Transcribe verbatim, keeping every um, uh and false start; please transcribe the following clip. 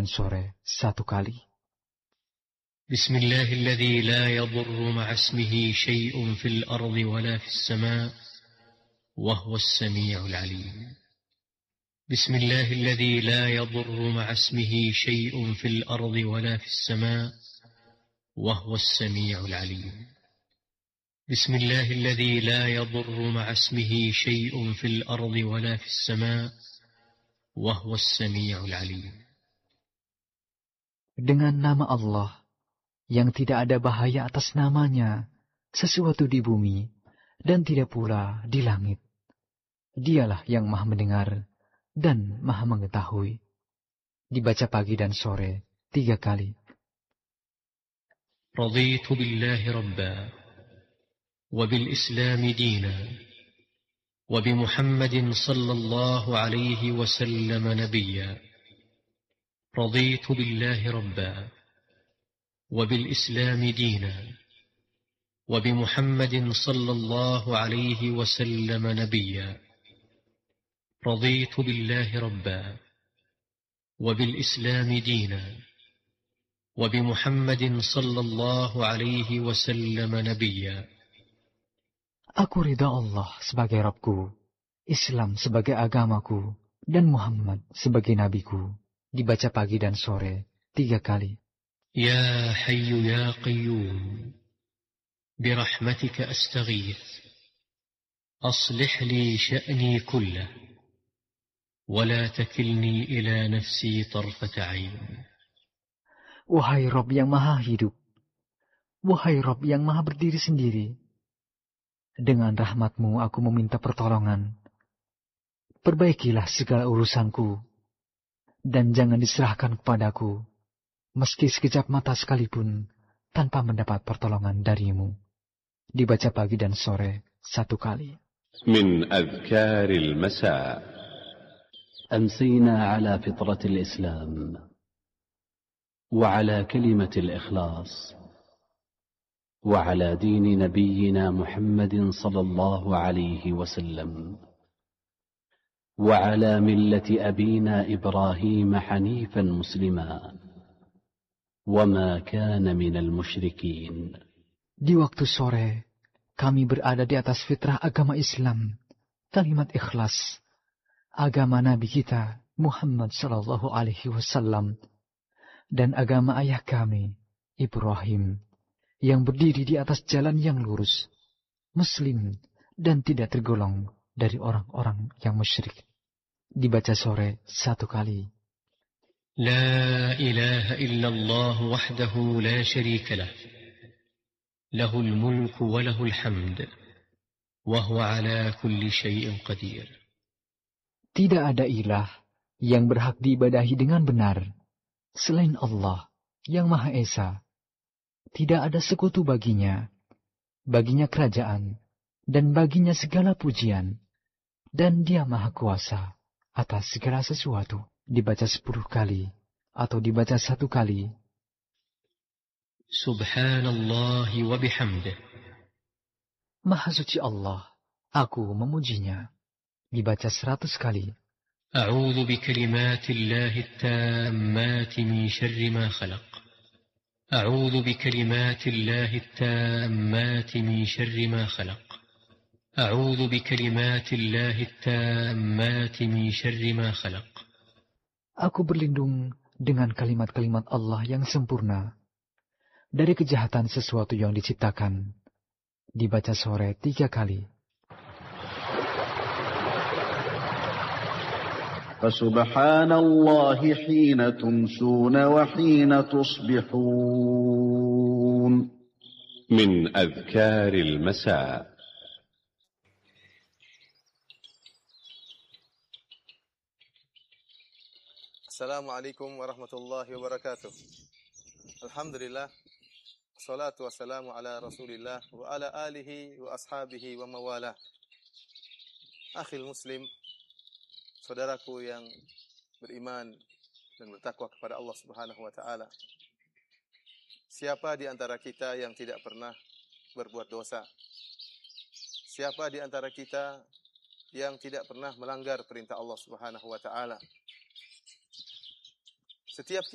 dan sore satu kali. Bismillahilladzi la yadurru ma'asmihi syai'un fil ardi wala fis sama' wa huwas sami'ul 'alim. Bismillahilladzi la yadurru ma'asmihi syai'un fil ardi wala fis sama' wa huwas sami'ul 'alim. Bismillahilladzi la yadurru ma'asmihi syai'un fil ardi wala fis sama' wa huwas sami'ul 'alim. Dengan nama Allah yang tidak ada bahaya atas namanya sesuatu di bumi dan tidak pula di langit. Dialah yang Maha mendengar dan Maha mengetahui. Dibaca pagi dan sore tiga kali. Raditu billahi rabba wa bil islam dina wa bi Muhammadin sallallahu alaihi wasallam nabiyya. Raditu billahi rabba wa bil islam dina wa bi Muhammadin sallallahu alaihi wasallam nabiyya. رضيت بالله ربا وبالإسلام دينا وبمحمد صلى الله عليه وسلم نبيا. Aku ridha Allah sebagai Rabbku, Islam sebagai agamaku, dan Muhammad sebagai nabiku. Dibaca pagi dan sore tiga kali. Ya Hayyu ya Qayyum, birahmatika astaghith, aslih li sya'ni kullah, ولا تكلني إلى نفسي طرفة عين. Wahai Rabb yang maha hidup, wahai Rabb yang maha berdiri sendiri, dengan rahmat-Mu aku meminta pertolongan. Perbaikilah segala urusanku, dan jangan diserahkan kepadaku, meski sekejap mata sekalipun, tanpa mendapat pertolongan dari-Mu. Dibaca pagi dan sore satu kali. Min adhkaril masa. أمسينا على فطرة الإسلام وعلى كلمة الإخلاص وعلى دين نبينا محمد صلى الله عليه وسلم وعلى ملة أبينا إبراهيم حنيفا مسلما وما كان من المشركين. Di waktu sore, kami berada di atas fitrah agama Islam, kalimat ikhlas, agama Nabi kita Muhammad sallallahu alaihi wasallam, dan agama ayah kami Ibrahim yang berdiri di atas jalan yang lurus, Muslim dan tidak tergolong dari orang-orang yang musyrik. Dibaca sore satu kali. La ilaha illallah wahdahu la syarika lah, lahul mulku wa lahul hamd, wa huwa ala kulli syai'in qadir. Tidak ada ilah yang berhak diibadahi dengan benar selain Allah yang Maha Esa. Tidak ada sekutu baginya, baginya kerajaan, dan baginya segala pujian, dan Dia Maha Kuasa atas segala sesuatu. Dibaca sepuluh kali atau dibaca satu kali. Subhanallah wa bihamdih. Maha suci Allah, aku memujinya. Dibaca seratus kali. A'udzu bikalimatillahi at-tammati min syarri ma khalaq. A'udzu bikalimatillahi at-tammati min syarri ma khalaq. A'udzu bikalimatillahi at-tammati min syarri ma khalaq. Aku berlindung dengan kalimat-kalimat Allah yang sempurna dari kejahatan sesuatu yang diciptakan. Dibaca sore tiga kali. فسبحان الله حين تمسون وحين تصبحون. من أذكار المساء. Assalamualaikum warahmatullahi wabarakatuh. Alhamdulillah, salatu wassalamu ala rasulillah wa ala alihi wa ashabihi wa mawalah. Akhil muslim, saudaraku yang beriman dan bertakwa kepada Allah Subhanahu wa taala. Siapa di antara kita yang tidak pernah berbuat dosa? Siapa di antara kita yang tidak pernah melanggar perintah Allah Subhanahu wa taala? Setiap